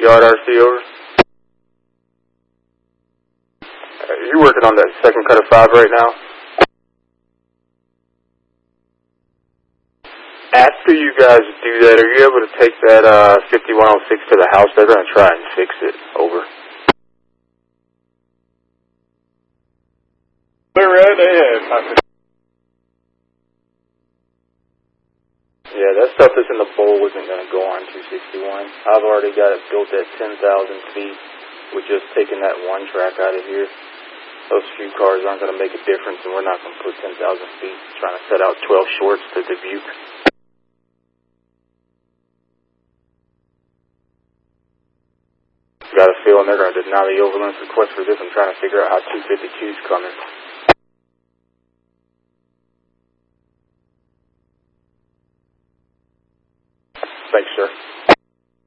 Yard RC over. You working on that second cut of 5 right now? After you guys do that, are you able to take that 5106 to the house? They're going to try and fix it. Over. They're red ahead. Yeah, that stuff that's in the bowl isn't going to go on 261. I've already got it built at 10,000 feet with just taking that one track out of here. Those few cars aren't going to make a difference, and we're not going to put 10,000 feet trying to set out 12 shorts to Dubuque. Got a feeling they're going to deny the overland's request for this. I'm trying to figure out how 252's coming.